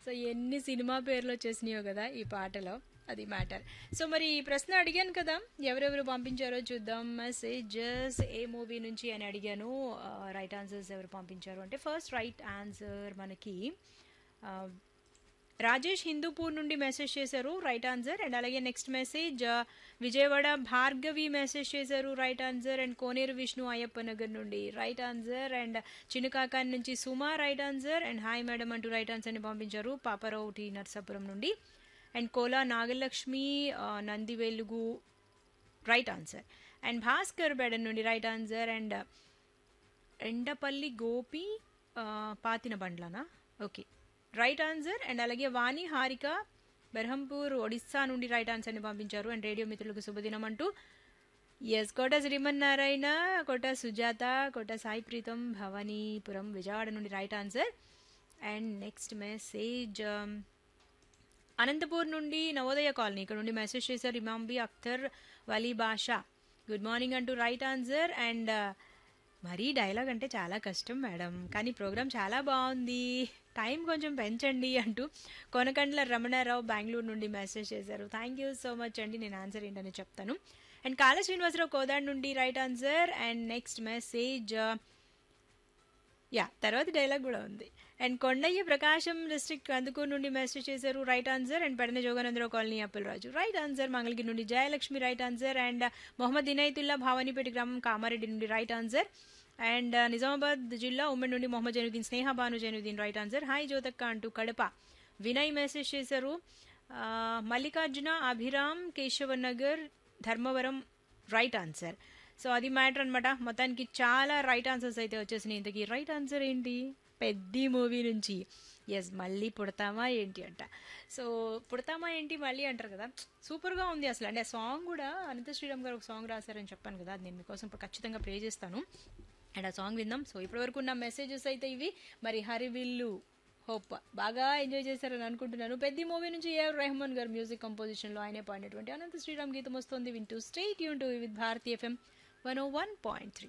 So ఎన్ని cinema పేర్లు వచ్చేసినాయో కదా ఈ పాటలో, అది మ్యాటర్. సో మరి ఈ ప్రశ్న అడిగాను కదా, ఎవరెవరు పంపించారో చూద్దాం. మెసేజెస్ ఏ మూవీ నుంచి అని అడిగాను. రైట్ ఆన్సర్స్ ఎవరు పంపించారు అంటే, ఫస్ట్ రైట్ ఆన్సర్ మనకి ఆ, రాజేష్ హిందూపూర్ నుండి మెసేజ్ చేశారు, రైట్ ఆన్సర్. అండ్ అలాగే next message Vijayawada Bhargavi message చేశారు, రైట్ ఆన్సర్. అండ్ కోనేరు విష్ణు అయ్యప్ప నగర్ నుండి రైట్ ఆన్సర్. అండ్ చిన్నకాకాన్ నుంచి సుమా right answer. And hi madam అంటూ రైట్ ఆన్సర్ని పంపించారు పాపారావు టి నర్సాపురం నుండి. అండ్ కోలా నాగలక్ష్మి నంది వెలుగు right answer. And Bhaskar Baden నుండి right answer. And Endapalli Gopi పాతిన బండ్లనా, okay right answer. And అలాగే వాణి హారిక బెర్హంపూర్ ఒడిస్సా నుండి రైట్ ఆన్సర్ని పంపించారు. అండ్ రేడియో మిత్రులకు శుభదినం అంటూ ఎస్ కోట శ్రీమన్ నారాయణ, కోట సుజాత, కోట సాయి ప్రీతం భవానీపురం విజయవాడ నుండి right answer. And next message Anantapur నుండి నవోదయ కాలనీ ఇక్కడ నుండి మెసేజ్ చేశారు ఇమాంబి అఖ్తర్ వలీ బాషా, గుడ్ మార్నింగ్ అంటూ రైట్ ఆన్సర్. అండ్ మరీ డైలాగ్ అంటే చాలా కష్టం మేడం, కానీ ప్రోగ్రామ్ చాలా బాగుంది, టైం కొంచెం పెంచండి అంటూ కొనకండ్ల రమణారావు బెంగళూరు నుండి మెసేజ్ చేశారు. థ్యాంక్ యూ సో మచ్ అండి, నేను ఆన్సర్ ఏంటని చెప్తాను. అండ్ కాళ శ్రీనివాసరావు కోదాడ్ నుండి right answer. And next message తర్వాత డైలాగ్ కూడా ఉంది. And Kondaiah Prakasam district Kandukur నుండి మెసేజ్ చేశారు, right answer. And Pedana Jogananda Rao colony Appalaraju right answer. Mangalagiri నుండి Jayalakshmi right answer. And Mohammed Inayatullah భావానీపేట గ్రామం కామారెడ్డి నుండి రైట్ ఆన్సర్. అండ్ నిజామాబాద్ జిల్లా ఉమ్మడి నుండి మొహమ్మద్ జైనుద్దీన్ స్నేహ Bhanu Zainuddin right answer. Hi జ్యోతక్క అంటూ కడప వినయ్ మెసేజ్ చేశారు. Mallikarjuna Abhiram Keshavanagar Dharmavaram right answer. So అది మ్యాటర్ అనమాట. మొత్తానికి చాలా రైట్ ఆన్సర్స్ అయితే వచ్చేసినాయి. ఇంతకీ రైట్ ఆన్సర్ ఏంటి, పెద్ది మూవీ నుంచి. ఎస్, మళ్ళీ పుడతామా ఏంటి అంట. సో పుడతామా ఏంటి మళ్ళీ అంటారు కదా, సూపర్గా ఉంది అసలు. అంటే ఆ సాంగ్ కూడా అనంత శ్రీరామ్ గారు ఒక సాంగ్ రాశారని చెప్పాను కదా, అది నేను మీకోసం ఇప్పుడు ఖచ్చితంగా ప్లే చేస్తాను. అండ్ ఆ సాంగ్ విందాం. సో ఇప్పటివరకు ఉన్న మెసేజెస్ అయితే ఇవి. మరి హరివిల్లు హోప్ బాగా ఎంజాయ్ చేశారని అనుకుంటున్నాను. పెద్ద మూవీ నుంచి ఏఆర్ రెహమాన్ గారు మ్యూజిక్ కంపోజిషన్లో ఆయనే పాడినటువంటి అనంత శ్రీరామ్ గీతం వస్తుంది. వింటూ stay tune to with Bharati FM 101.3.